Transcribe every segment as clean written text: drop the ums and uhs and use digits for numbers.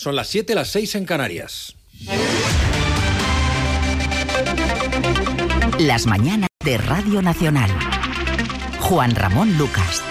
Son las 7, las 6 en Canarias. Las mañanas de Radio Nacional. Juan Ramón Lucas.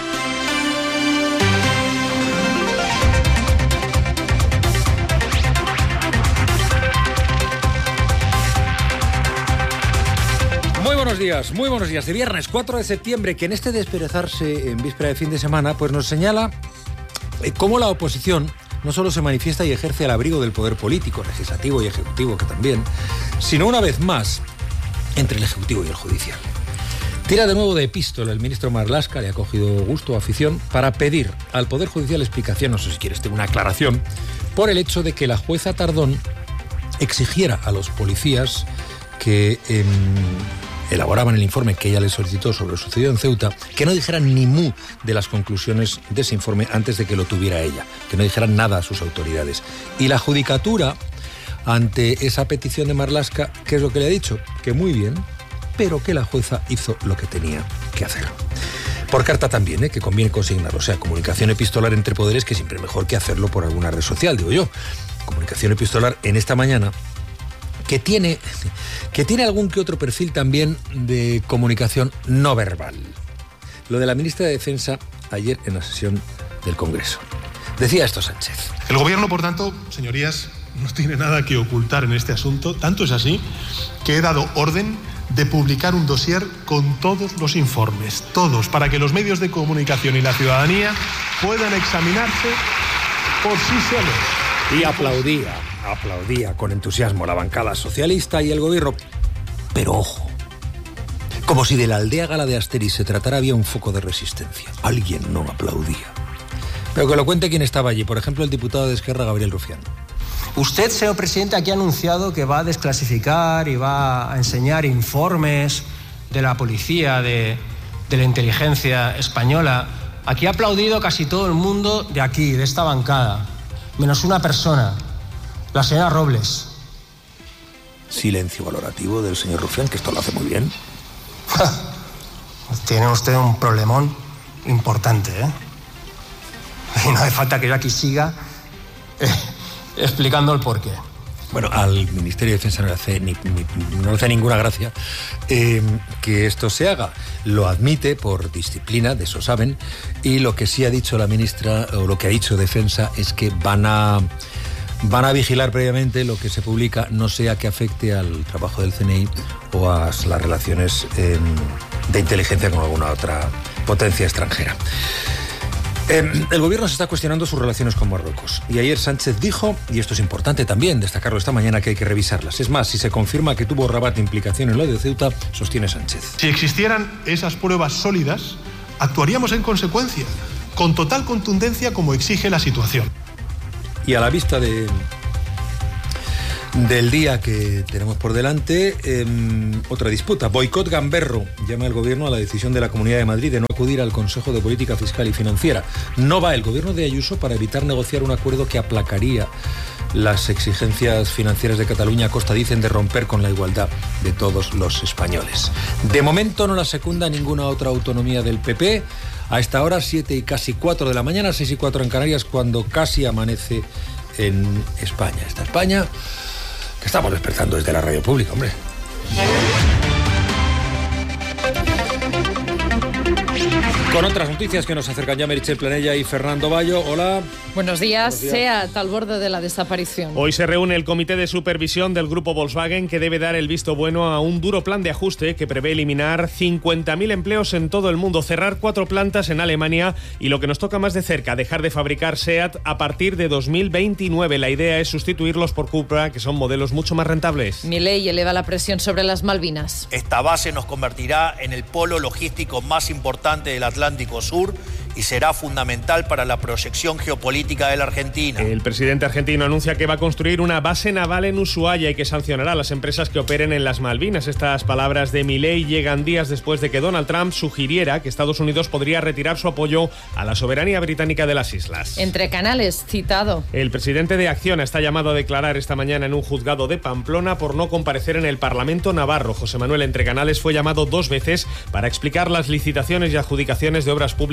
Muy buenos días. De viernes 4 de septiembre, que en este desperezarse en víspera de fin de semana, pues nos señala cómo la oposición no solo se manifiesta y ejerce al abrigo del poder político, legislativo y ejecutivo, que también, sino una vez más entre el ejecutivo y el judicial. Tira de nuevo de epístola el ministro Marlaska, le ha cogido gusto o afición, para pedir al Poder Judicial explicación, no sé si quieres, una aclaración, por el hecho de que la jueza Tardón exigiera a los policías que elaboraban el informe que ella les solicitó sobre lo sucedido en Ceuta, que no dijeran ni mu de las conclusiones de ese informe antes de que lo tuviera ella, que no dijeran nada a sus autoridades. Y la judicatura, ante esa petición de Marlaska, ¿qué es lo que le ha dicho? Que muy bien, pero que la jueza hizo lo que tenía que hacer. Por carta también, que conviene consignarlo, o sea, comunicación epistolar entre poderes, que siempre es mejor que hacerlo por alguna red social, digo yo. Comunicación epistolar en esta mañana, que tiene algún que otro perfil también de comunicación no verbal. Lo de la ministra de Defensa ayer en la sesión del Congreso. Decía esto Sánchez. El Gobierno, por tanto, señorías, no tiene nada que ocultar en este asunto. Tanto es así que he dado orden de publicar un dossier con todos los informes, todos, para que los medios de comunicación y la ciudadanía puedan examinarse por sí solos. Y aplaudía con entusiasmo la bancada socialista y el gobierno. Pero ojo, como si de la aldea gala de Asterix se tratara, había un foco de resistencia. Alguien no aplaudía. Pero que lo cuente quien estaba allí, por ejemplo el diputado de Esquerra, Gabriel Rufián. Usted, señor presidente, aquí ha anunciado que va a desclasificar y va a enseñar informes de la policía, de la inteligencia española. Aquí ha aplaudido casi todo el mundo de aquí, de esta bancada, menos una persona, la señora Robles. Silencio valorativo del señor Rufián, que esto lo hace muy bien. Tiene usted un problemón importante, Y no hace falta que yo aquí siga explicando el porqué. Bueno, al Ministerio de Defensa no le hace ninguna gracia que esto se haga. Lo admite por disciplina, de eso saben, y lo que sí ha dicho la ministra, o lo que ha dicho Defensa, es que van a vigilar previamente lo que se publica, no sea que afecte al trabajo del CNI o a las relaciones de inteligencia con alguna otra potencia extranjera. El gobierno se está cuestionando sus relaciones con Marruecos. Y ayer Sánchez dijo, y esto es importante también destacarlo esta mañana, que hay que revisarlas. Es más, si se confirma que tuvo Rabat implicación en lo de Ceuta, sostiene Sánchez. Si existieran esas pruebas sólidas, actuaríamos en consecuencia, con total contundencia como exige la situación. Y a la vista del día que tenemos por delante, otra disputa. Boicot gamberro llama el gobierno a la decisión de la Comunidad de Madrid de no acudir al Consejo de Política Fiscal y Financiera. No va el gobierno de Ayuso para evitar negociar un acuerdo que aplacaría las exigencias financieras de Cataluña a costa, dicen, de romper con la igualdad de todos los españoles. De momento no la secunda ninguna otra autonomía del PP. A esta hora, 7 y casi 4 de la mañana, 6 y 4 en Canarias, cuando casi amanece en España. Esta España que estamos despertando desde la radio pública, hombre. Con otras noticias que nos acercan ya Meritxell Planella y Fernando Bayo. Hola. Buenos días. SEAT al borde de la desaparición. Hoy se reúne el comité de supervisión del grupo Volkswagen, que debe dar el visto bueno a un duro plan de ajuste que prevé eliminar 50.000 empleos en todo el mundo, cerrar 4 plantas en Alemania y, lo que nos toca más de cerca, dejar de fabricar SEAT a partir de 2029. La idea es sustituirlos por Cupra, que son modelos mucho más rentables. Milei eleva la presión sobre las Malvinas. Esta base nos convertirá en el polo logístico más importante del Atlántico Sur y será fundamental para la proyección geopolítica de la Argentina. El presidente argentino anuncia que va a construir una base naval en Ushuaia y que sancionará a las empresas que operen en las Malvinas. Estas palabras de Milei llegan días después de que Donald Trump sugiriera que Estados Unidos podría retirar su apoyo a la soberanía británica de las islas. Entre canales, citado. El presidente de Acciona está llamado a declarar esta mañana en un juzgado de Pamplona por no comparecer en el Parlamento navarro. José Manuel Entrecanales fue llamado 2 veces para explicar las licitaciones y adjudicaciones de obras públicas del gobierno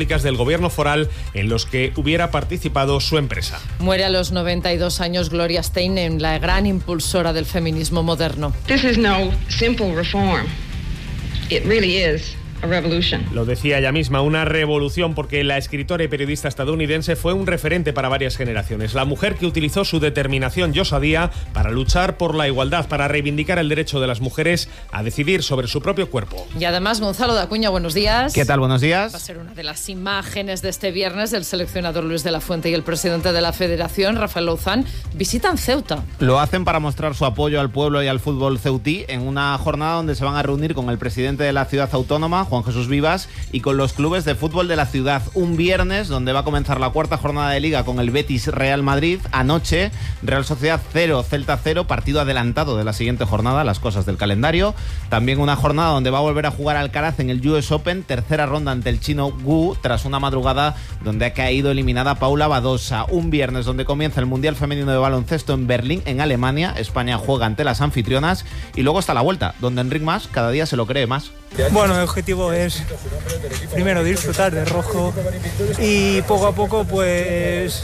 gobierno foral en los que hubiera participado su empresa. Muere a los 92 años Gloria Steinem, la gran impulsora del feminismo moderno. This is no simple reform. It really is a revolution. Lo decía ella misma, una revolución, porque la escritora y periodista estadounidense fue un referente para varias generaciones. La mujer que utilizó su determinación y osadía para luchar por la igualdad, para reivindicar el derecho de las mujeres a decidir sobre su propio cuerpo. Y además, Gonzalo de Acuña, buenos días. ¿Qué tal? Buenos días. Va a ser una de las imágenes de este viernes. El seleccionador Luis de la Fuente y el presidente de la Federación, Rafael Louzán, visitan Ceuta. Lo hacen para mostrar su apoyo al pueblo y al fútbol ceutí en una jornada donde se van a reunir con el presidente de la ciudad autónoma, Juan Jesús Vivas, y con los clubes de fútbol de la ciudad. Un viernes donde va a comenzar la cuarta jornada de Liga con el Betis Real Madrid. Anoche, Real Sociedad 0, Celta 0, partido adelantado de la siguiente jornada, las cosas del calendario. También una jornada donde va a volver a jugar Alcaraz en el US Open, tercera ronda ante el chino Wu, tras una madrugada donde ha caído eliminada Paula Badosa. Un viernes donde comienza el Mundial Femenino de Baloncesto en Berlín, en Alemania. España juega ante las anfitrionas. Y luego está la vuelta, donde Enric Mas cada día se lo cree más. Bueno, el objetivo es primero disfrutar de rojo y poco a poco pues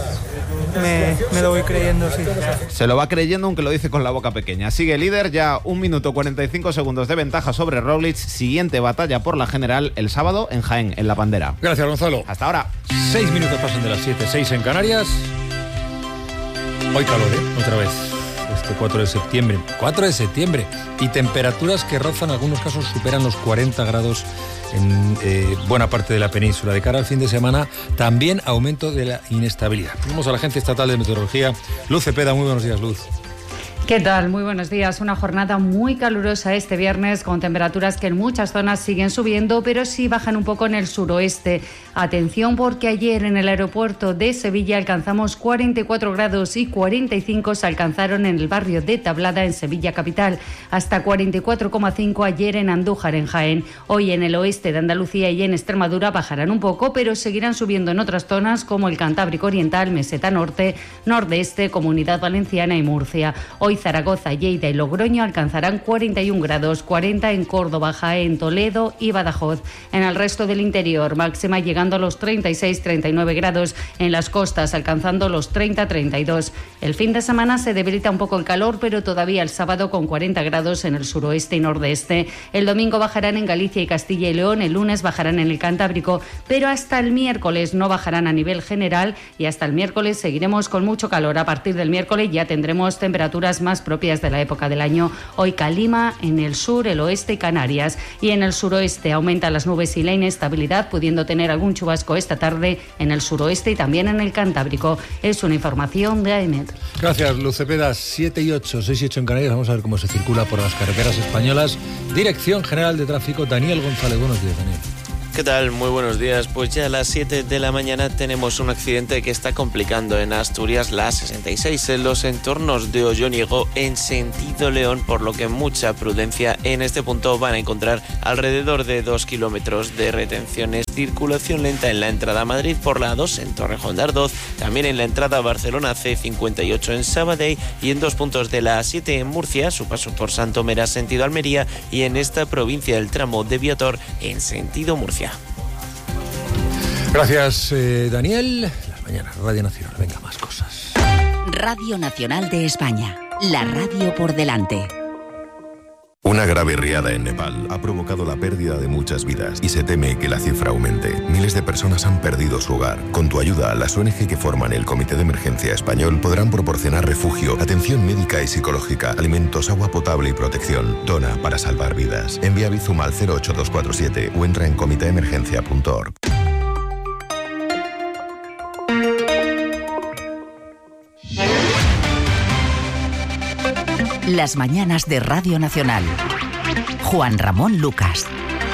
me lo voy creyendo, sí. Se lo va creyendo, aunque lo dice con la boca pequeña. Sigue líder, ya 1 minuto 45 segundos de ventaja sobre Roglic. Siguiente batalla por la general el sábado en Jaén, en La Pandera. Gracias, Gonzalo. Hasta ahora. 6 minutos pasan de las 7, 6 en Canarias. Hoy calor, otra vez. Este 4 de septiembre. 4 de septiembre. Y temperaturas que rozan, en algunos casos superan los 40 grados en buena parte de la península. De cara al fin de semana, también aumento de la inestabilidad. Vamos a la Agencia Estatal de Meteorología. Luz Cepeda, muy buenos días, Luz. ¿Qué tal? Muy buenos días. Una jornada muy calurosa este viernes, con temperaturas que en muchas zonas siguen subiendo, pero sí bajan un poco en el suroeste. Atención, porque ayer en el aeropuerto de Sevilla alcanzamos 44 grados y 45 se alcanzaron en el barrio de Tablada, en Sevilla capital. Hasta 44,5 ayer en Andújar, en Jaén. Hoy en el oeste de Andalucía y en Extremadura bajarán un poco, pero seguirán subiendo en otras zonas como el Cantábrico Oriental, Meseta Norte, Nordeste, Comunidad Valenciana y Murcia. Hoy Zaragoza, Lleida y Logroño alcanzarán 41 grados, 40 en Córdoba, Jaén, Toledo y Badajoz. En el resto del interior, máxima llegando a los 36-39 grados, en las costas alcanzando los 30-32. El fin de semana se debilita un poco el calor, pero todavía el sábado con 40 grados en el suroeste y nordeste. El domingo bajarán en Galicia y Castilla y León, el lunes bajarán en el Cantábrico, pero hasta el miércoles no bajarán a nivel general y hasta el miércoles seguiremos con mucho calor. A partir del miércoles ya tendremos temperaturas más propias de la época del año. Hoy calima en el sur, el oeste y Canarias, y en el suroeste aumentan las nubes y la inestabilidad, pudiendo tener algún chubasco esta tarde en el suroeste y también en el Cantábrico. Es una información de AEMET. Gracias, Luz Cepeda. 7 y 8, 6 y 8 en Canarias. Vamos a ver cómo se circula por las carreteras españolas. Dirección General de Tráfico, Daniel González. Buenos días, Daniel. ¿Qué tal? Muy buenos días. Pues ya a las 7 de la mañana tenemos un accidente que está complicando en Asturias la A66 en los entornos de Ollónigo en sentido León, por lo que mucha prudencia. En este punto van a encontrar alrededor de 2 kilómetros de retenciones. Circulación lenta en la entrada a Madrid por la A2 en Torrejón de Ardoz, también en la entrada a Barcelona C58 en Sabadell y en 2 puntos de la A7 en Murcia, su paso por Santomera sentido Almería, y en esta provincia el tramo de Viator en sentido Murcia. Gracias, Daniel. Las mañanas, Radio Nacional. Venga, más cosas. Radio Nacional de España. La radio por delante. Una grave riada en Nepal ha provocado la pérdida de muchas vidas y se teme que la cifra aumente. Miles de personas han perdido su hogar. Con tu ayuda, las ONG que forman el Comité de Emergencia Español podrán proporcionar refugio, atención médica y psicológica, alimentos, agua potable y protección. Dona para salvar vidas. Envía Bizum al 08247 o entra en comiteemergencia.org. Las mañanas de Radio Nacional. Juan Ramón Lucas.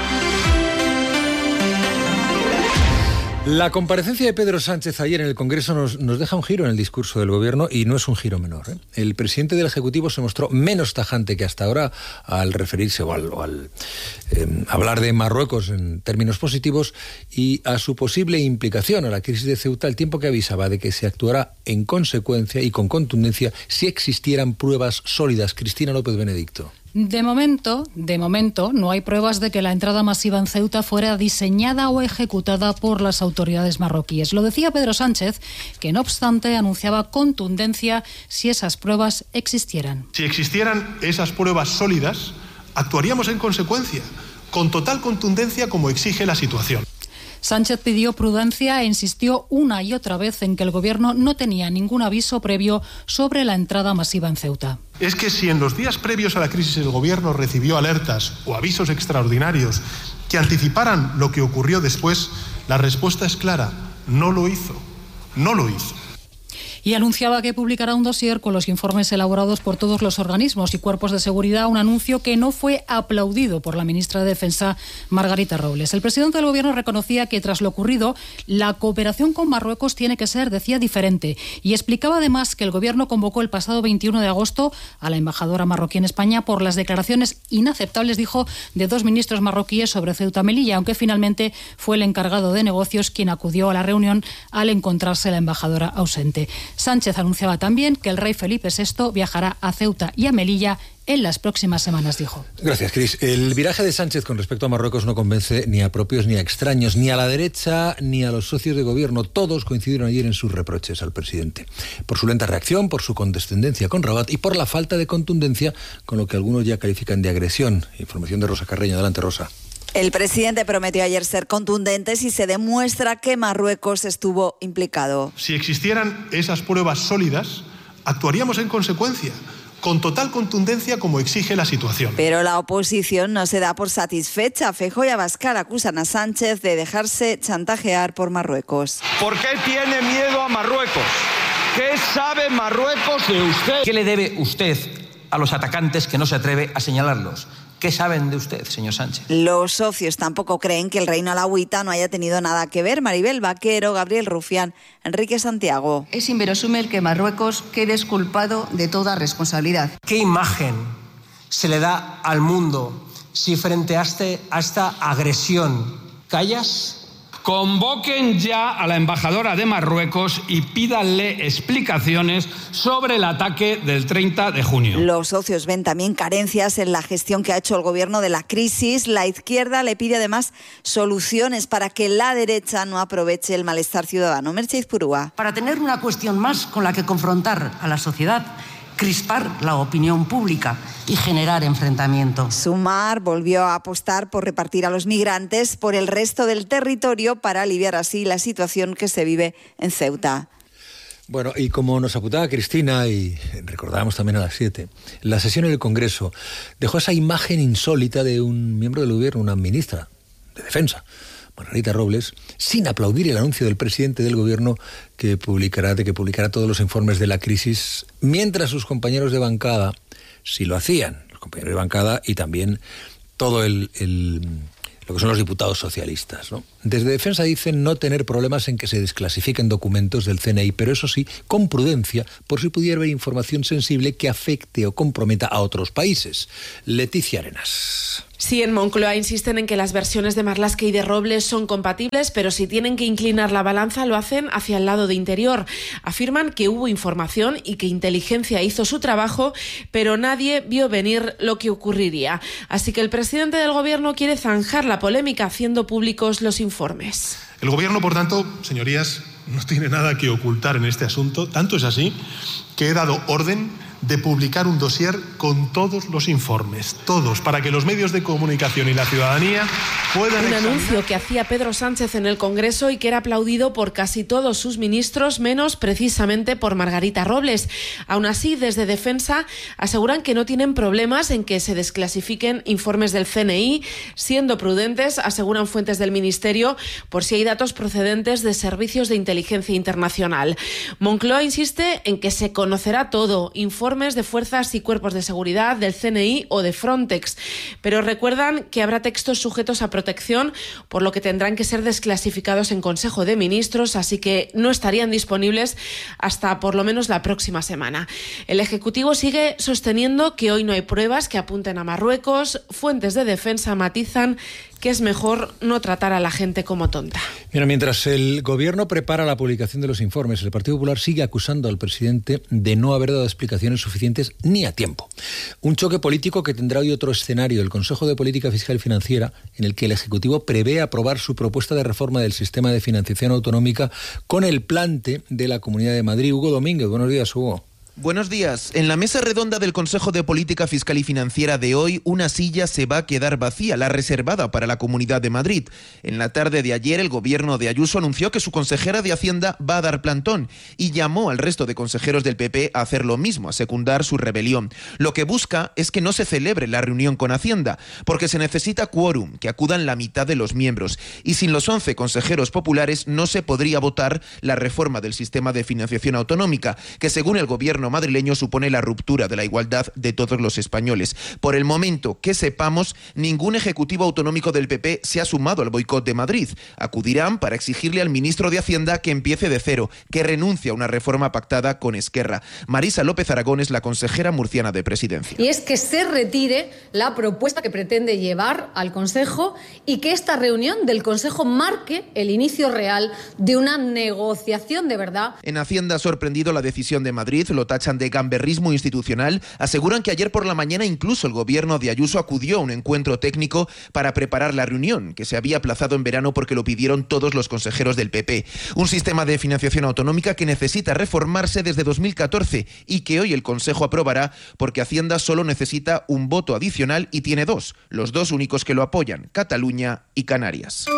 La comparecencia de Pedro Sánchez ayer en el Congreso nos deja un giro en el discurso del Gobierno, y no es un giro menor, ¿eh? El presidente del Ejecutivo se mostró menos tajante que hasta ahora al referirse o al hablar de Marruecos en términos positivos y a su posible implicación a la crisis de Ceuta, al tiempo que avisaba de que se actuará en consecuencia y con contundencia si existieran pruebas sólidas. Cristina López Benedicto. De momento, no hay pruebas de que la entrada masiva en Ceuta fuera diseñada o ejecutada por las autoridades marroquíes. Lo decía Pedro Sánchez, que no obstante anunciaba contundencia si esas pruebas existieran. Si existieran esas pruebas sólidas, actuaríamos en consecuencia, con total contundencia como exige la situación. Sánchez pidió prudencia e insistió una y otra vez en que el Gobierno no tenía ningún aviso previo sobre la entrada masiva en Ceuta. Es que si en los días previos a la crisis el Gobierno recibió alertas o avisos extraordinarios que anticiparan lo que ocurrió después, la respuesta es clara: no lo hizo. Y anunciaba que publicará un dossier con los informes elaborados por todos los organismos y cuerpos de seguridad, un anuncio que no fue aplaudido por la ministra de Defensa, Margarita Robles. El presidente del Gobierno reconocía que tras lo ocurrido, la cooperación con Marruecos tiene que ser, decía, diferente, y explicaba además que el Gobierno convocó el pasado 21 de agosto a la embajadora marroquí en España por las declaraciones inaceptables, dijo, de 2 ministros marroquíes sobre Ceuta y Melilla, aunque finalmente fue el encargado de negocios quien acudió a la reunión al encontrarse la embajadora ausente. Sánchez anunciaba también que el rey Felipe VI viajará a Ceuta y a Melilla en las próximas semanas, dijo. Gracias, Cris. El viraje de Sánchez con respecto a Marruecos no convence ni a propios ni a extraños, ni a la derecha ni a los socios de gobierno. Todos coincidieron ayer en sus reproches al presidente. Por su lenta reacción, por su condescendencia con Rabat y por la falta de contundencia con lo que algunos ya califican de agresión. Información de Rosa Carreño. Adelante, Rosa. El presidente prometió ayer ser contundente si se demuestra que Marruecos estuvo implicado. Si existieran esas pruebas sólidas, actuaríamos en consecuencia, con total contundencia como exige la situación. Pero la oposición no se da por satisfecha. Feijóo y Abascal acusan a Sánchez de dejarse chantajear por Marruecos. ¿Por qué tiene miedo a Marruecos? ¿Qué sabe Marruecos de usted? ¿Qué le debe usted a los atacantes que no se atreve a señalarlos? ¿Qué saben de usted, señor Sánchez? Los socios tampoco creen que el reino alauita no haya tenido nada que ver. Maribel Vaquero, Gabriel Rufián, Enrique Santiago. Es inverosímil que Marruecos quede exculpado de toda responsabilidad. ¿Qué imagen se le da al mundo si frente a esta agresión callas? Convoquen ya a la embajadora de Marruecos y pídanle explicaciones sobre el ataque del 30 de junio. Los socios ven también carencias en la gestión que ha hecho el gobierno de la crisis. La izquierda le pide además soluciones para que la derecha no aproveche el malestar ciudadano. Merche Izpurúa. Para tener una cuestión más con la que confrontar a la sociedad, crispar la opinión pública y generar enfrentamiento. Sumar volvió a apostar por repartir a los migrantes por el resto del territorio para aliviar así la situación que se vive en Ceuta. Bueno, y como nos apuntaba Cristina, y recordábamos también a las 7, la sesión en el Congreso dejó esa imagen insólita de un miembro del gobierno, una ministra de Defensa, Margarita Robles, sin aplaudir el anuncio del presidente del gobierno que publicará todos los informes de la crisis, mientras sus compañeros de bancada sí lo hacían, los compañeros de bancada y también todo lo que son los diputados socialistas, ¿no? Desde Defensa dicen no tener problemas en que se desclasifiquen documentos del CNI, pero eso sí, con prudencia, por si pudiera haber información sensible que afecte o comprometa a otros países. Leticia Arenas. Sí, en Moncloa insisten en que las versiones de Marlaske y de Robles son compatibles, pero si tienen que inclinar la balanza lo hacen hacia el lado de Interior. Afirman que hubo información y que Inteligencia hizo su trabajo, pero nadie vio venir lo que ocurriría. Así que el presidente del gobierno quiere zanjar la polémica haciendo públicos los informes. El gobierno, por tanto, señorías, no tiene nada que ocultar en este asunto. Tanto es así que he dado orden de publicar un dossier con todos los informes, todos, para que los medios de comunicación y la ciudadanía puedan Un examinar. anuncio que hacía Pedro Sánchez en el Congreso y que era aplaudido por casi todos sus ministros, menos precisamente por Margarita Robles. Aún así, desde Defensa aseguran que no tienen problemas en que se desclasifiquen informes del CNI, siendo prudentes, aseguran fuentes del Ministerio, por si hay datos procedentes de servicios de inteligencia internacional. Moncloa insiste en que se conocerá todo, informes de fuerzas y cuerpos de seguridad, del CNI o de Frontex, pero recuerdan que habrá textos sujetos a protección, por lo que tendrán que ser desclasificados en Consejo de Ministros, así que no estarían disponibles hasta por lo menos la próxima semana. El Ejecutivo sigue sosteniendo que hoy no hay pruebas que apunten a Marruecos. Fuentes de Defensa matizan que es mejor no tratar a la gente como tonta. Mira, mientras el gobierno prepara la publicación de los informes, el Partido Popular sigue acusando al presidente de no haber dado explicaciones suficientes ni a tiempo. Un choque político que tendrá hoy otro escenario, el Consejo de Política Fiscal y Financiera, en el que el Ejecutivo prevé aprobar su propuesta de reforma del sistema de financiación autonómica con el plante de la Comunidad de Madrid. Hugo Domínguez, buenos días, Hugo. Buenos días. En la mesa redonda del Consejo de Política Fiscal y Financiera de hoy, una silla se va a quedar vacía, la reservada para la Comunidad de Madrid. En la tarde de ayer, el gobierno de Ayuso anunció que su consejera de Hacienda va a dar plantón y llamó al resto de consejeros del PP a hacer lo mismo, a secundar su rebelión. Lo que busca es que no se celebre la reunión con Hacienda, porque se necesita quórum, que acudan la mitad de los miembros. Y sin los 11 consejeros populares no se podría votar la reforma del sistema de financiación autonómica, que según el gobierno madrileño supone la ruptura de la igualdad de todos los españoles. Por el momento que sepamos, ningún ejecutivo autonómico del PP se ha sumado al boicot de Madrid. Acudirán para exigirle al ministro de Hacienda que empiece de cero, que renuncie a una reforma pactada con Esquerra. Marisa López Aragón es la consejera murciana de Presidencia. Y es que se retire la propuesta que pretende llevar al Consejo y que esta reunión del Consejo marque el inicio real de una negociación de verdad. En Hacienda ha sorprendido la decisión de Madrid, lo tachan de gamberrismo institucional, aseguran que ayer por la mañana incluso el gobierno de Ayuso acudió a un encuentro técnico para preparar la reunión, que se había aplazado en verano porque lo pidieron todos los consejeros del PP. Un sistema de financiación autonómica que necesita reformarse desde 2014 y que hoy el Consejo aprobará porque Hacienda solo necesita un voto adicional y tiene dos, los dos únicos que lo apoyan, Cataluña y Canarias.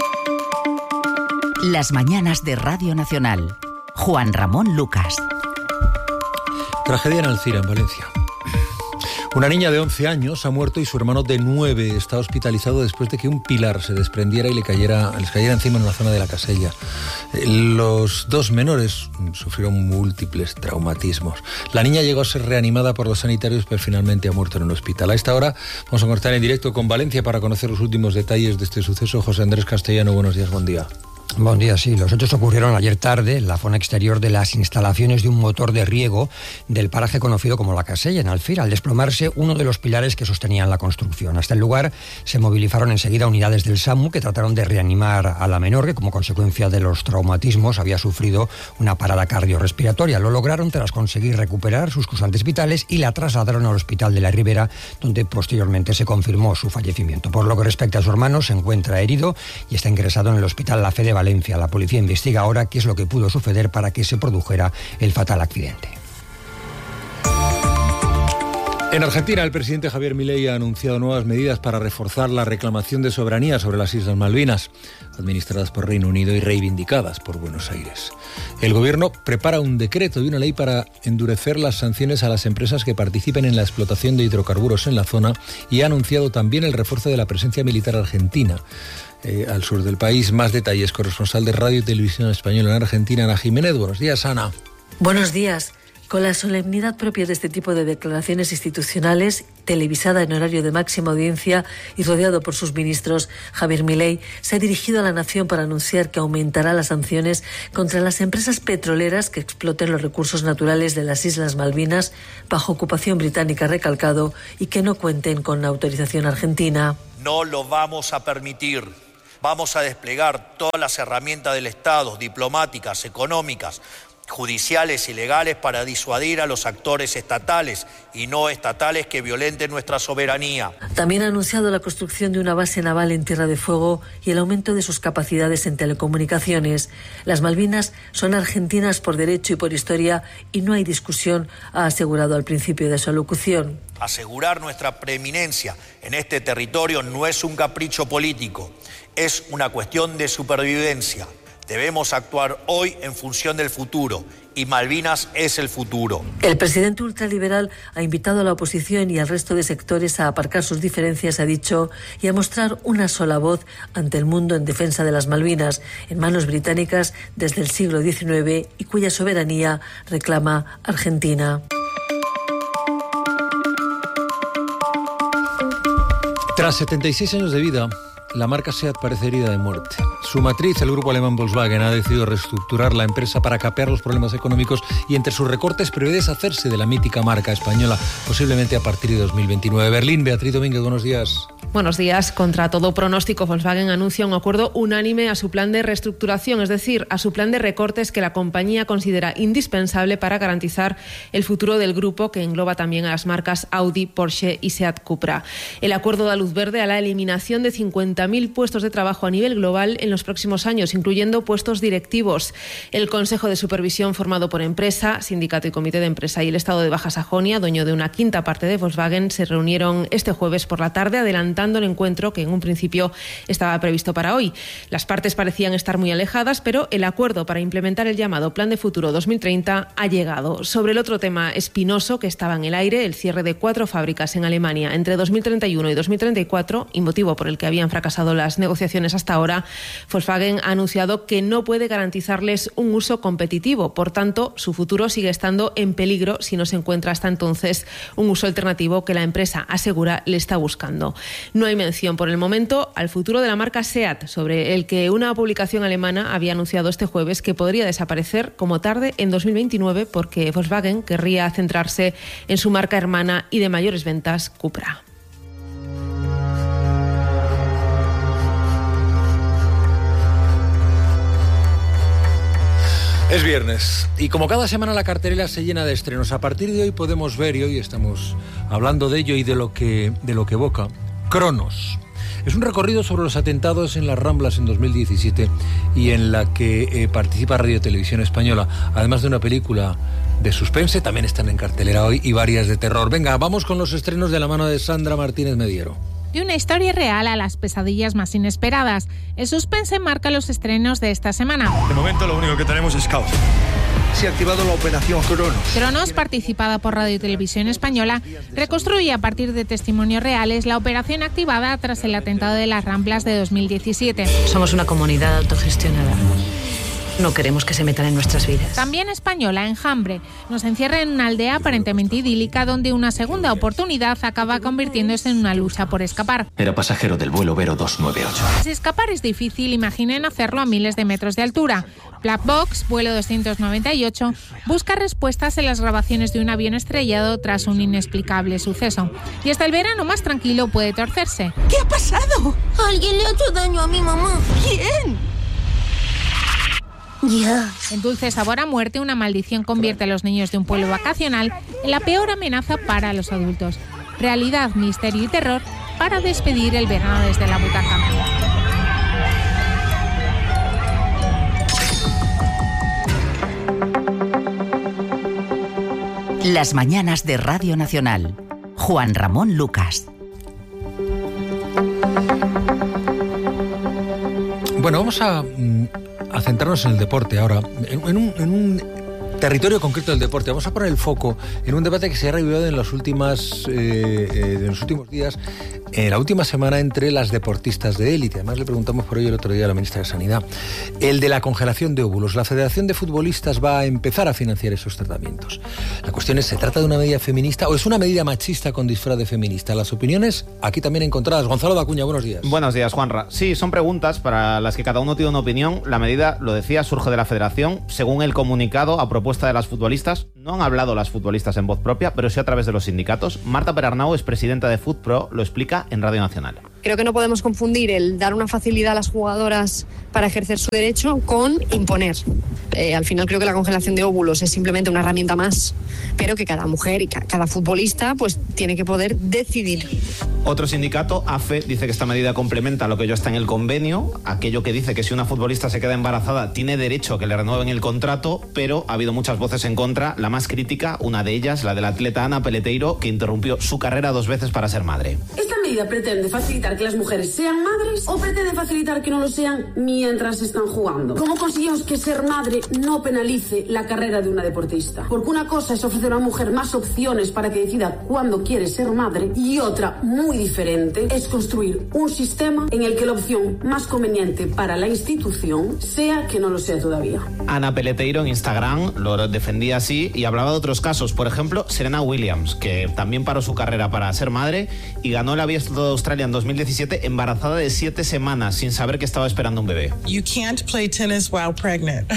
Las mañanas de Radio Nacional. Juan Ramón Lucas. Tragedia en Alcira, en Valencia. Una niña de 11 años ha muerto y su hermano de 9 está hospitalizado después de que un pilar se desprendiera y les cayera encima en una zona de la Casella. Los dos menores sufrieron múltiples traumatismos. La niña llegó a ser reanimada por los sanitarios, pero finalmente ha muerto en un hospital. A esta hora vamos a conectar en directo con Valencia para conocer los últimos detalles de este suceso. José Andrés Castellano, buenos días, buen día. Buen día, sí. Los hechos ocurrieron ayer tarde en la zona exterior de las instalaciones de un motor de riego del paraje conocido como La Casella, en Alcira, al desplomarse uno de los pilares que sostenían la construcción. Hasta el lugar se movilizaron enseguida unidades del SAMU que trataron de reanimar a la menor, que como consecuencia de los traumatismos había sufrido una parada cardiorrespiratoria. Lo lograron tras conseguir recuperar sus constantes vitales y la trasladaron al Hospital de la Ribera, donde posteriormente se confirmó su fallecimiento. Por lo que respecta a su hermano, se encuentra herido y está ingresado en el Hospital La Fe de Valencia. La policía investiga ahora qué es lo que pudo suceder para que se produjera el fatal accidente. En Argentina, el presidente Javier Milei ha anunciado nuevas medidas para reforzar la reclamación de soberanía sobre las Islas Malvinas, administradas por Reino Unido y reivindicadas por Buenos Aires. El gobierno prepara un decreto y una ley para endurecer las sanciones a las empresas que participen en la explotación de hidrocarburos en la zona y ha anunciado también el refuerzo de la presencia militar argentina al sur del país. Más detalles, corresponsal de Radio y Televisión Española en Argentina, Ana Jiménez. Buenos días, Ana. Buenos días. Con la solemnidad propia de este tipo de declaraciones institucionales, televisada en horario de máxima audiencia y rodeado por sus ministros, Javier Milei se ha dirigido a la nación para anunciar que aumentará las sanciones contra las empresas petroleras que exploten los recursos naturales de las Islas Malvinas bajo ocupación británica, recalcado, y que no cuenten con autorización argentina. No lo vamos a permitir. Vamos a desplegar todas las herramientas del Estado, diplomáticas, económicas, judiciales y legales para disuadir a los actores estatales y no estatales que violenten nuestra soberanía. También ha anunciado la construcción de una base naval en Tierra de Fuego y el aumento de sus capacidades en telecomunicaciones. Las Malvinas son argentinas por derecho y por historia y no hay discusión, ha asegurado al principio de su alocución. Asegurar nuestra preeminencia en este territorio no es un capricho político, es una cuestión de supervivencia. Debemos actuar hoy en función del futuro y Malvinas es el futuro. El presidente ultraliberal ha invitado a la oposición y al resto de sectores a aparcar sus diferencias, ha dicho, y a mostrar una sola voz ante el mundo en defensa de las Malvinas, en manos británicas desde el siglo XIX y cuya soberanía reclama Argentina. Tras 76 años de vida, la marca SEAT parece herida de muerte. Su matriz, el grupo alemán Volkswagen, ha decidido reestructurar la empresa para capear los problemas económicos y entre sus recortes prevé deshacerse de la mítica marca española, posiblemente a partir de 2029. Berlín, Beatriz Domínguez, buenos días. Buenos días. Contra todo pronóstico, Volkswagen anuncia un acuerdo unánime a su plan de reestructuración, es decir, a su plan de recortes que la compañía considera indispensable para garantizar el futuro del grupo, que engloba también a las marcas Audi, Porsche y Seat Cupra. El acuerdo da luz verde a la eliminación de 50.000 puestos de trabajo a nivel global en los próximos años, incluyendo puestos directivos. El Consejo de Supervisión, formado por empresa, sindicato y comité de empresa y el Estado de Baja Sajonia, dueño de una quinta parte de Volkswagen, se reunieron este jueves por la tarde, adelantando el encuentro que en un principio estaba previsto para hoy. Las partes parecían estar muy alejadas, pero el acuerdo para implementar el llamado Plan de Futuro 2030 ha llegado. Sobre el otro tema espinoso que estaba en el aire, el cierre de 4 fábricas en Alemania entre 2031 y 2034, y motivo por el que habían fracasado las negociaciones hasta ahora, Volkswagen ha anunciado que no puede garantizarles un uso competitivo. Por tanto, su futuro sigue estando en peligro si no se encuentra hasta entonces un uso alternativo que la empresa asegura le está buscando. No hay mención por el momento al futuro de la marca Seat, sobre el que una publicación alemana había anunciado este jueves que podría desaparecer como tarde en 2029 porque Volkswagen querría centrarse en su marca hermana y de mayores ventas, Cupra. Es viernes y como cada semana la cartelera se llena de estrenos. A partir de hoy podemos ver, y hoy estamos hablando de ello y de lo que evoca, Cronos. Es un recorrido sobre los atentados en las Ramblas en 2017 y en la que participa Radio Televisión Española. Además de una película de suspense, también están en cartelera hoy y varias de terror. Venga, vamos con los estrenos de la mano de Sandra Martínez Mediero. De una historia real a las pesadillas más inesperadas, el suspense marca los estrenos de esta semana. De momento lo único que tenemos es caos. Se ha activado la operación Cronos. Cronos, participada por Radio y Televisión Española, reconstruye a partir de testimonios reales la operación activada tras el atentado de las Ramblas de 2017. Somos una comunidad autogestionada. No queremos que se metan en nuestras vidas. También española, Enjambre, nos encierra en una aldea aparentemente idílica donde una segunda oportunidad acaba convirtiéndose en una lucha por escapar. Era pasajero del vuelo Vero 298. Si escapar es difícil, imaginen hacerlo a miles de metros de altura. Black Box, vuelo 298, busca respuestas en las grabaciones de un avión estrellado tras un inexplicable suceso. Y hasta el verano más tranquilo puede torcerse. ¿Qué ha pasado? Alguien le ha hecho daño a mi mamá. ¿Quién? Ya. En Dulce Sabor a Muerte, una maldición convierte a los niños de un pueblo vacacional en la peor amenaza para los adultos. Realidad, misterio y terror para despedir el verano desde la butaca. Las mañanas de Radio Nacional. Juan Ramón Lucas. Bueno, vamos a centrarnos en el deporte ahora, en un territorio concreto del deporte. Vamos a poner el foco en un debate que se ha revivido en los últimos días, en la última semana, entre las deportistas de élite. Además, le preguntamos por ello el otro día a la ministra de Sanidad. El de la congelación de óvulos. La Federación de Futbolistas va a empezar a financiar esos tratamientos. La cuestión es, ¿se trata de una medida feminista o es una medida machista con disfraz de feminista? Las opiniones aquí también encontradas. Gonzalo Dacuña, buenos días. Buenos días, Juanra. Sí, son preguntas para las que cada uno tiene una opinión. La medida, lo decía, surge de la Federación. Según el comunicado, a propuesta de las futbolistas, no han hablado las futbolistas en voz propia, pero sí a través de los sindicatos. Marta Perarnau es presidenta de FutPro, lo explica en Radio Nacional. Creo que no podemos confundir el dar una facilidad a las jugadoras para ejercer su derecho con imponer. Al final creo que la congelación de óvulos es simplemente una herramienta más, pero que cada mujer y cada futbolista pues tiene que poder decidir. Otro sindicato, AFE, dice que esta medida complementa lo que ya está en el convenio, aquello que dice que si una futbolista se queda embarazada tiene derecho a que le renueven el contrato, pero ha habido muchas voces en contra. La más crítica, una de ellas, la del atleta Ana Peleteiro, que interrumpió su carrera 2 veces para ser madre. ¿Esta medida pretende facilitar que las mujeres sean madres o pretende facilitar que no lo sean mientras están jugando? ¿Cómo conseguimos que ser madre no penalice la carrera de una deportista? Porque una cosa es ofrecer a una mujer más opciones para que decida cuándo quiere ser madre, y otra, muy diferente, es construir un sistema en el que la opción más conveniente para la institución sea que no lo sea todavía. Ana Peleteiro en Instagram lo defendía así y hablaba de otros casos. Por ejemplo, Serena Williams, que también paró su carrera para ser madre y ganó el Abierto de Australia en 2017 embarazada de 7 semanas sin saber que estaba esperando un bebé. You can't play tennis while pregnant.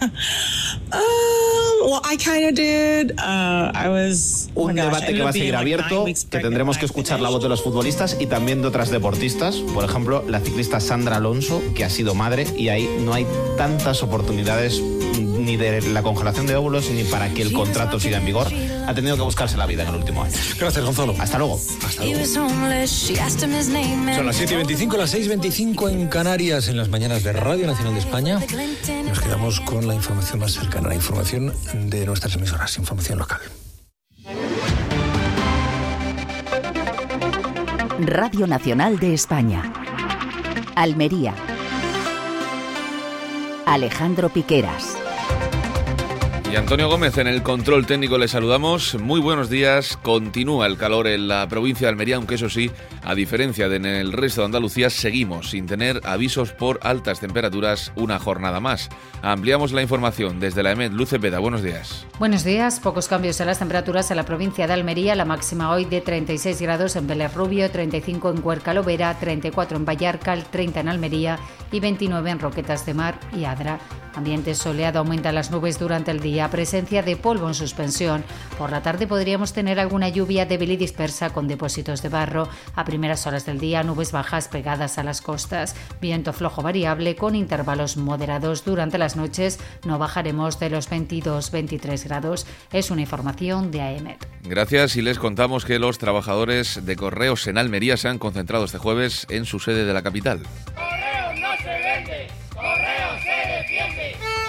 Well, I kind of did. Un debate que va a seguir abierto, que tendremos que escuchar la voz de los futbolistas y también de otras deportistas. Por ejemplo, la ciclista Sandra Alonso, que ha sido madre, y ahí no hay tantas oportunidades ni de la congelación de óvulos ni para que el contrato siga en vigor. Ha tenido que buscarse la vida en el último año. Gracias, Gonzalo. Hasta luego. Hasta luego. Son las 7:25, las 6:25 en Canarias, en las mañanas de Radio Nacional de España. Nos quedamos con la información más cercana, la información de nuestras emisoras, información local. Radio Nacional de España. Almería. Alejandro Piqueras. Y Antonio Gómez en el control técnico, le saludamos. Muy buenos días. Continúa el calor en la provincia de Almería, aunque eso sí, a diferencia de en el resto de Andalucía, seguimos sin tener avisos por altas temperaturas una jornada más. Ampliamos la información desde la EMET. Luz Cepeda, buenos días. Buenos días. Pocos cambios en las temperaturas en la provincia de Almería. La máxima hoy de 36 grados en Vélez Rubio, 35 en Cuerca-Lovera, 34 en Vallarcal, 30 en Almería y 29 en Roquetas de Mar y Adra. Ambiente soleado, aumentan las nubes durante el día, presencia de polvo en suspensión. Por la tarde podríamos tener alguna lluvia débil y dispersa con depósitos de barro. A primeras horas del día, nubes bajas pegadas a las costas. Viento flojo variable con intervalos moderados. Durante las noches no bajaremos de los 22-23 grados. Es una información de AEMET. Gracias, y les contamos que los trabajadores de Correos en Almería se han concentrado este jueves en su sede de la capital. ¡Correos no se vende! ¡Correos se defiende!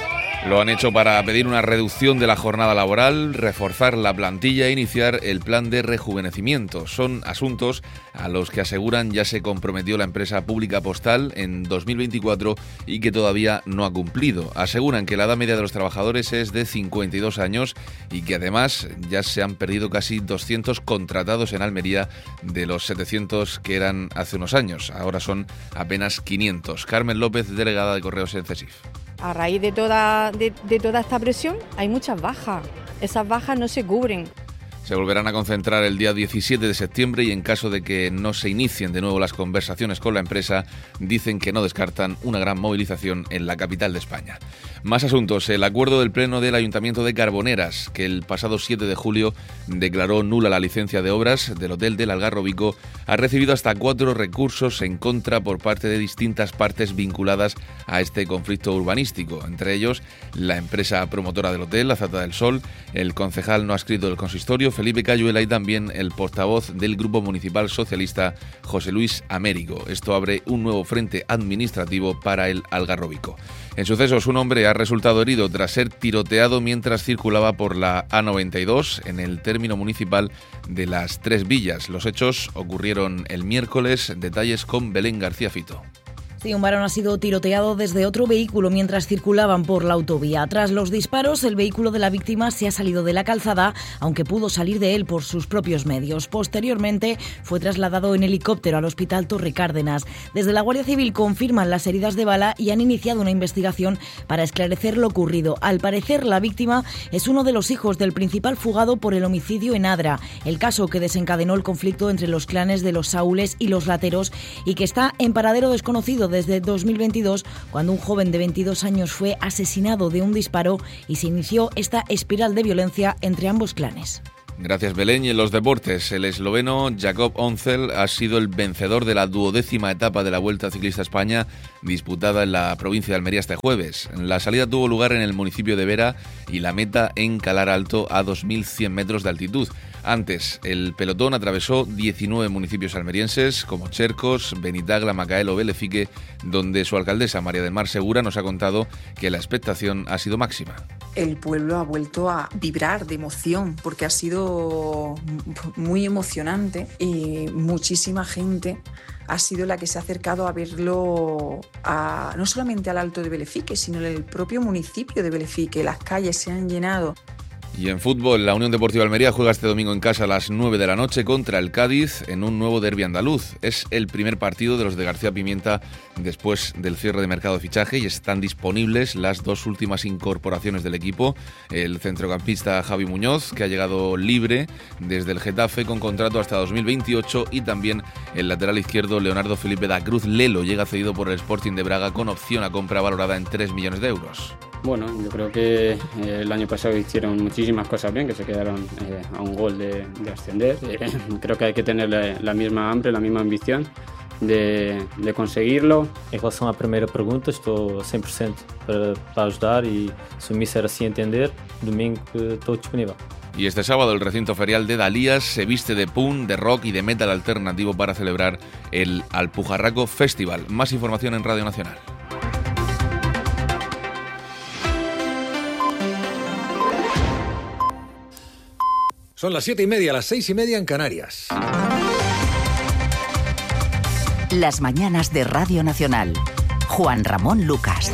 Lo han hecho para pedir una reducción de la jornada laboral, reforzar la plantilla e iniciar el plan de rejuvenecimiento. Son asuntos a los que aseguran ya se comprometió la empresa pública postal en 2024 y que todavía no ha cumplido. Aseguran que la edad media de los trabajadores es de 52 años y que además ya se han perdido casi 200 contratados en Almería de los 700 que eran hace unos años. Ahora son apenas 500. Carmen López, delegada de Correos en CESIF. A raíz de toda esta presión hay muchas bajas. Esas bajas no se cubren. Se volverán a concentrar el día 17 de septiembre y en caso de que no se inicien de nuevo las conversaciones con la empresa, dicen que no descartan una gran movilización en la capital de España. Más asuntos. El acuerdo del Pleno del Ayuntamiento de Carboneras, que el pasado 7 de julio declaró nula la licencia de obras del Hotel del Algarrobico, ha recibido hasta 4 recursos en contra por parte de distintas partes vinculadas a este conflicto urbanístico, entre ellos la empresa promotora del hotel, la Zata del Sol, el concejal no adscrito del consistorio, Felipe Cayuela, y también el portavoz del Grupo Municipal Socialista, José Luis Américo. Esto abre un nuevo frente administrativo para el Algarrobico. En sucesos, un hombre ha resultado herido tras ser tiroteado mientras circulaba por la A92 en el término municipal de Las Tres Villas. Los hechos ocurrieron el miércoles. Detalles con Belén García Fito. Sí, un varón ha sido tiroteado desde otro vehículo mientras circulaban por la autovía. Tras los disparos, el vehículo de la víctima se ha salido de la calzada, aunque pudo salir de él por sus propios medios. Posteriormente, fue trasladado en helicóptero al Hospital Torre Cárdenas. Desde la Guardia Civil confirman las heridas de bala y han iniciado una investigación para esclarecer lo ocurrido. Al parecer, la víctima es uno de los hijos del principal fugado por el homicidio en Adra, el caso que desencadenó el conflicto entre los clanes de los Saúles y los Lateros y que está en paradero desconocido desde 2022, cuando un joven de 22 años fue asesinado de un disparo y se inició esta espiral de violencia entre ambos clanes. Gracias, Belén. Y en los deportes, el esloveno Jakob Oncel ha sido el vencedor de la 12ª etapa de la Vuelta Ciclista España, disputada en la provincia de Almería este jueves. La salida tuvo lugar en el municipio de Vera y la meta en Calar Alto, a 2.100 metros de altitud. Antes, el pelotón atravesó 19 municipios almerienses como Chercos, Benitagla, Macael o Belefique, donde su alcaldesa María del Mar Segura nos ha contado que la expectación ha sido máxima. El pueblo ha vuelto a vibrar de emoción porque ha sido muy emocionante y muchísima gente ha sido la que se ha acercado a verlo no solamente al Alto de Belefique, sino en el propio municipio de Belefique. Las calles se han llenado. Y en fútbol, la Unión Deportiva Almería juega este domingo en casa a las 9 de la noche contra el Cádiz en un nuevo derbi andaluz. Es el primer partido de los de García Pimienta después del cierre de mercado de fichaje y están disponibles las dos últimas incorporaciones del equipo. El centrocampista Javi Muñoz, que ha llegado libre desde el Getafe con contrato hasta 2028, y también el lateral izquierdo Leonardo Felipe da Cruz Lelo llega cedido por el Sporting de Braga con opción a compra valorada en 3 millones de euros. Bueno, yo creo que el año pasado hicieron muchísimas cosas bien, que se quedaron a un gol de ascender. Creo que hay que tener la misma hambre, la misma ambición de conseguirlo. Em relação à primeira pergunta, estou 100% para ajudar e se o míster assim entender, domingo estou disponível. Y este sábado el recinto ferial de Dalías se viste de punk, de rock y de metal alternativo para celebrar el Alpujarraco Festival. Más información en Radio Nacional. Son las 7:30, las 6:30 en Canarias. Las mañanas de Radio Nacional. Juan Ramón Lucas.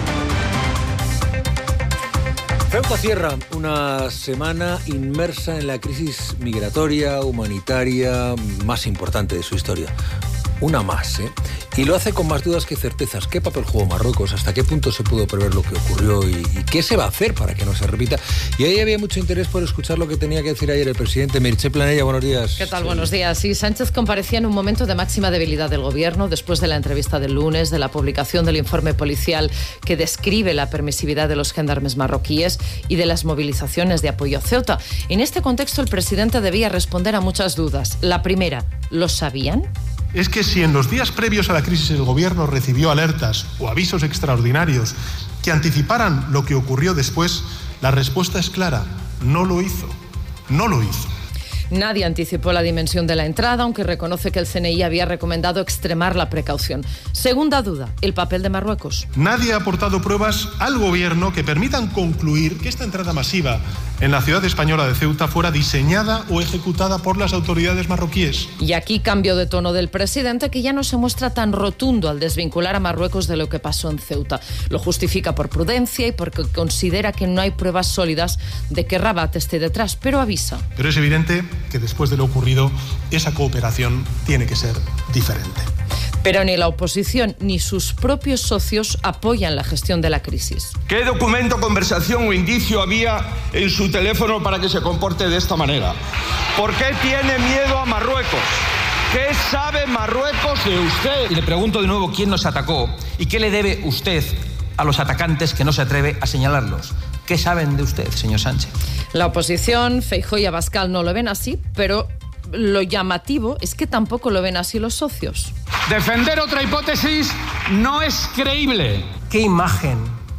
Ceuta cierra una semana inmersa en la crisis migratoria, humanitaria más importante de su historia. Una más, ¿eh? Y lo hace con más dudas que certezas. ¿Qué papel jugó Marruecos? ¿Hasta qué punto se pudo prever lo que ocurrió? ¿Y qué se va a hacer para que no se repita? Y ahí había mucho interés por escuchar lo que tenía que decir ayer el presidente. Meritxell Planella, buenos días. ¿Qué tal? Sí. Buenos días. Sí, Sánchez comparecía en un momento de máxima debilidad del gobierno después de la entrevista del lunes, de la publicación del informe policial que describe la permisividad de los gendarmes marroquíes y de las movilizaciones de apoyo a Ceuta. En este contexto, el presidente debía responder a muchas dudas. La primera, ¿lo sabían? Es que si en los días previos a la crisis el gobierno recibió alertas o avisos extraordinarios que anticiparan lo que ocurrió después, la respuesta es clara: no lo hizo. No lo hizo. Nadie anticipó la dimensión de la entrada, aunque reconoce que el CNI había recomendado extremar la precaución. Segunda duda, el papel de Marruecos. Nadie ha aportado pruebas al gobierno que permitan concluir que esta entrada masiva en la ciudad española de Ceuta fuera diseñada o ejecutada por las autoridades marroquíes. Y aquí cambio de tono del presidente, que ya no se muestra tan rotundo al desvincular a Marruecos de lo que pasó en Ceuta. Lo justifica por prudencia y porque considera que no hay pruebas sólidas de que Rabat esté detrás, pero avisa. Pero es evidente que después de lo ocurrido, esa cooperación tiene que ser diferente. Pero ni la oposición ni sus propios socios apoyan la gestión de la crisis. ¿Qué documento, conversación o indicio había en su teléfono para que se comporte de esta manera? ¿Por qué tiene miedo a Marruecos? ¿Qué sabe Marruecos de usted? Y le pregunto de nuevo quién nos atacó y qué le debe usted a los atacantes que no se atreve a señalarlos. ¿Qué saben de usted, señor Sánchez? La oposición, Feijóo y Abascal, no lo ven así, pero lo llamativo es que tampoco lo ven así los socios. Defender otra hipótesis no es creíble. ¿Qué imagen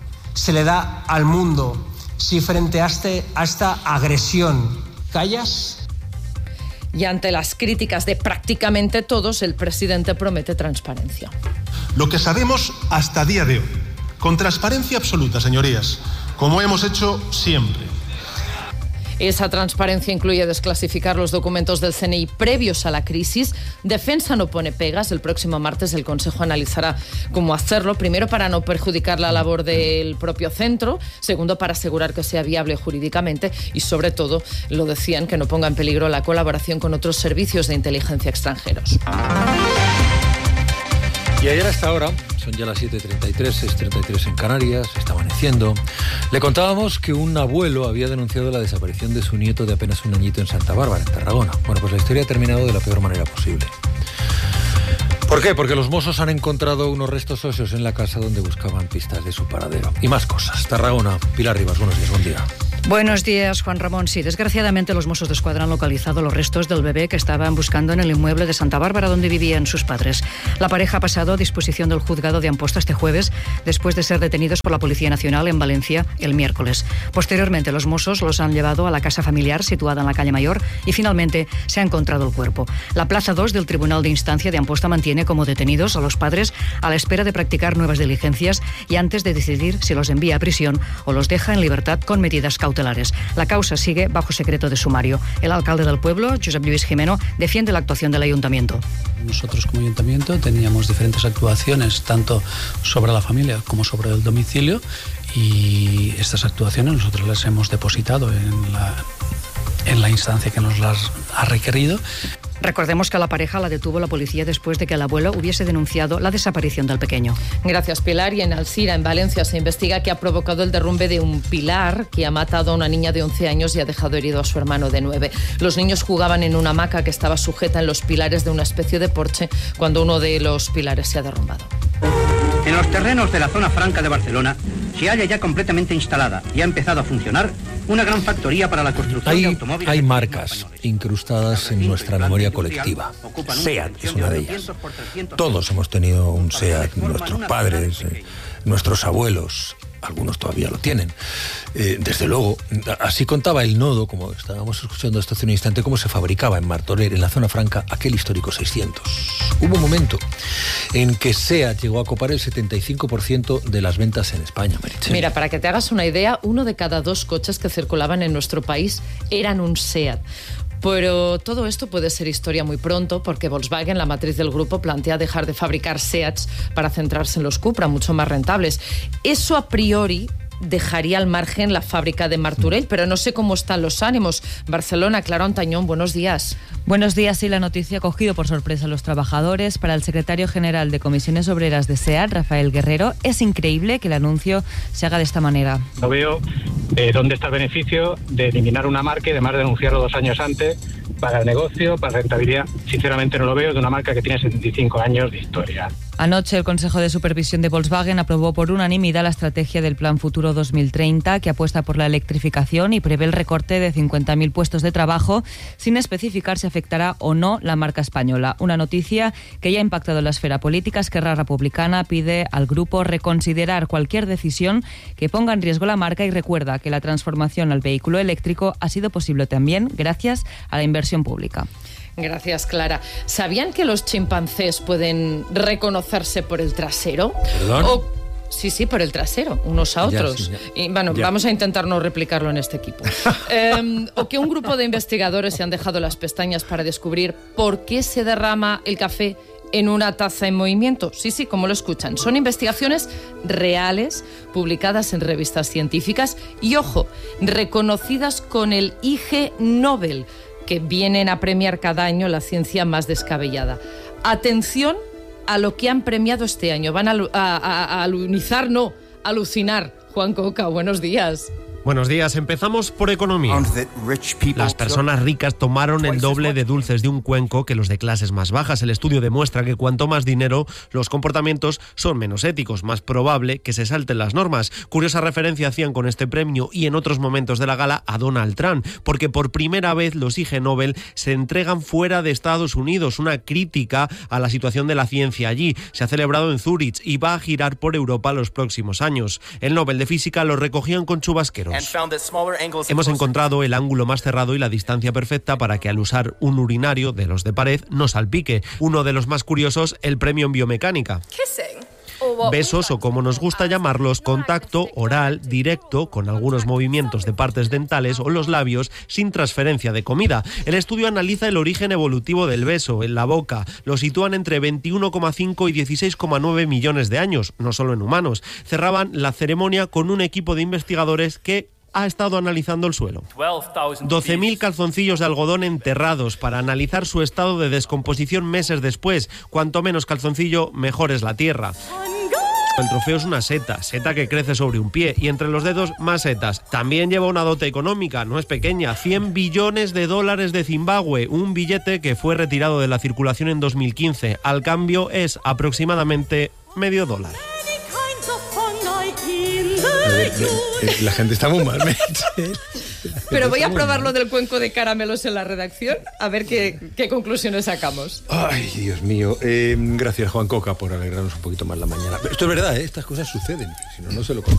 se le da al mundo si frente a esta agresión callas? Y ante las críticas de prácticamente todos, el presidente promete transparencia. Lo que sabemos hasta día de hoy, con transparencia absoluta, señorías, como hemos hecho siempre. Esa transparencia incluye desclasificar los documentos del CNI previos a la crisis. Defensa no pone pegas. El próximo martes el Consejo analizará cómo hacerlo. Primero, para no perjudicar la labor del propio centro. Segundo, para asegurar que sea viable jurídicamente. Y sobre todo, lo decían, que no ponga en peligro la colaboración con otros servicios de inteligencia extranjeros. Y ayer a esta hora, son ya las 7:33, 6:33 en Canarias, está amaneciendo, le contábamos que un abuelo había denunciado la desaparición de su nieto de apenas un añito en Santa Bárbara, en Tarragona. Bueno, pues la historia ha terminado de la peor manera posible. ¿Por qué? Porque los Mossos han encontrado unos restos óseos en la casa donde buscaban pistas de su paradero. Y más cosas. Tarragona, Pilar Rivas, buenos días, buen día. Buenos días, Juan Ramón. Sí, desgraciadamente los Mossos d'Esquadra han localizado los restos del bebé que estaban buscando en el inmueble de Santa Bárbara donde vivían sus padres. La pareja ha pasado a disposición del juzgado de Amposta este jueves después de ser detenidos por la Policía Nacional en Valencia el miércoles. Posteriormente los Mossos los han llevado a la casa familiar situada en la calle Mayor y finalmente se ha encontrado el cuerpo. La plaza 2 del Tribunal de Instancia de Amposta mantiene como detenidos a los padres a la espera de practicar nuevas diligencias y antes de decidir si los envía a prisión o los deja en libertad con medidas cautelares. cautelares. La causa sigue bajo secreto de sumario. El alcalde del pueblo, Josep Lluís Jimeno, defiende la actuación del ayuntamiento. Nosotros como ayuntamiento teníamos diferentes actuaciones, tanto sobre la familia como sobre el domicilio, y estas actuaciones nosotros las hemos depositado en la instancia que nos las ha requerido. Recordemos que a la pareja la detuvo la policía después de que el abuelo hubiese denunciado la desaparición del pequeño. Gracias, Pilar. Y en Alcira, en Valencia, se investiga qué ha provocado el derrumbe de un pilar que ha matado a una niña de 11 años y ha dejado herido a su hermano de 9. Los niños jugaban en una hamaca que estaba sujeta en los pilares de una especie de porche cuando uno de los pilares se ha derrumbado. En los terrenos de la zona franca de Barcelona se halla ya completamente instalada y ha empezado a funcionar una gran factoría para la construcción de automóviles. Hay marcas incrustadas en nuestra memoria colectiva. SEAT es una de ellas. Todos hemos tenido un SEAT, nuestros padres, nuestros abuelos. Algunos todavía lo tienen. Desde luego, así contaba el Nodo, como estábamos escuchando esto hace un instante, cómo se fabricaba en Martorell, en la zona franca, aquel histórico 600. Hubo un momento en que SEAT llegó a copar el 75% de las ventas en España, Meritxell. Mira, para que te hagas una idea, 1 de cada 2 coches que circulaban en nuestro país eran un SEAT. Pero todo esto puede ser historia muy pronto, porque Volkswagen, la matriz del grupo, plantea dejar de fabricar SEATs para centrarse en los Cupra, mucho más rentables. Eso a priori dejaría al margen la fábrica de Martorell, pero no sé cómo están los ánimos. Barcelona, Clara Ontañón, buenos días. Buenos días. Sí, la noticia ha cogido por sorpresa a los trabajadores. Para el secretario general de Comisiones Obreras de SEAT, Rafael Guerrero, es increíble que el anuncio se haga de esta manera. No veo dónde está el beneficio de eliminar una marca y además denunciarlo 2 años antes para el negocio, para rentabilidad. Sinceramente no lo veo, de una marca que tiene 75 años de historia. Anoche el Consejo de Supervisión de Volkswagen aprobó por unanimidad la estrategia del Plan Futuro 2030, que apuesta por la electrificación y prevé el recorte de 50.000 puestos de trabajo, sin especificar si afectará o no la marca española. Una noticia que ya ha impactado en la esfera política. Esquerra Republicana pide al grupo reconsiderar cualquier decisión que ponga en riesgo la marca y recuerda que la transformación al vehículo eléctrico ha sido posible también gracias a la inversión pública. Gracias, Clara. ¿Sabían que los chimpancés pueden reconocerse por el trasero? ¿Perdón? Sí, por el trasero, unos a otros. Sí, y bueno, vamos a intentar no replicarlo en este equipo. O que un grupo de investigadores se han dejado las pestañas para descubrir por qué se derrama el café en una taza en movimiento. Sí, como lo escuchan. Son investigaciones reales, publicadas en revistas científicas y, ojo, reconocidas con el IG Nobel, que vienen a premiar cada año la ciencia más descabellada. Atención a lo que han premiado este año. Van a alucinar. Juan Coca, buenos días. Buenos días. Empezamos por economía. Las personas ricas tomaron el doble de dulces de un cuenco que los de clases más bajas. El estudio demuestra que cuanto más dinero, los comportamientos son menos éticos, más probable que se salten las normas. Curiosa referencia hacían con este premio y en otros momentos de la gala a Donald Trump, porque por primera vez los IG Nobel se entregan fuera de Estados Unidos, una crítica a la situación de la ciencia allí. Se ha celebrado en Zúrich y va a girar por Europa los próximos años. El Nobel de Física lo recogían con chubasqueros. Hemos encontrado el ángulo más cerrado y la distancia perfecta para que al usar un urinario de los de pared no salpique. Uno de los más curiosos, el premio en biomecánica. Besos, o como nos gusta llamarlos, contacto oral directo con algunos movimientos de partes dentales o los labios sin transferencia de comida. El estudio analiza el origen evolutivo del beso en la boca. Lo sitúan entre 21,5 y 16,9 millones de años, no solo en humanos. Cerraban la ceremonia con un equipo de investigadores que ha estado analizando el suelo. 12.000 calzoncillos de algodón enterrados para analizar su estado de descomposición meses después. Cuanto menos calzoncillo, mejor es la tierra. El trofeo es una seta que crece sobre un pie y entre los dedos más setas. También lleva una dote económica, no es pequeña, $100 billones de Zimbabue, un billete que fue retirado de la circulación en 2015. Al cambio es aproximadamente $0,5. La gente está muy mal, Pero voy a probar lo del cuenco de caramelos en la redacción, a ver qué conclusiones sacamos. Ay, Dios mío. Gracias, Juan Coca, por alegrarnos un poquito más la mañana. Pero esto es verdad, estas cosas suceden. Si no, no se lo